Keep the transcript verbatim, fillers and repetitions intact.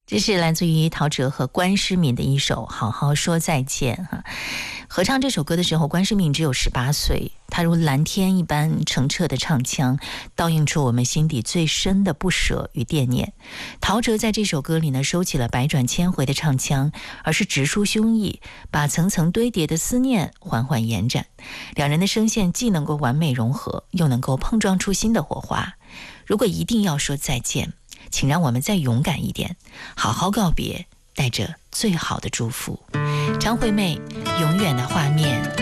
这是来自于陶喆和关诗敏的一首《好好说再见》哈。合唱这首歌的时候，关诗敏只有十八岁，她如蓝天一般澄澈的唱腔，倒映出我们心底最深的不舍与惦念。陶喆在这首歌里呢，收起了百转千回的唱腔，而是直抒胸臆，把层层堆叠的思念缓缓延展。两人的声线既能够完美融合，又能够碰撞出新的火花。如果一定要说再见，请让我们再勇敢一点，好好告别，带着最好的祝福。张惠妹，永远的画面。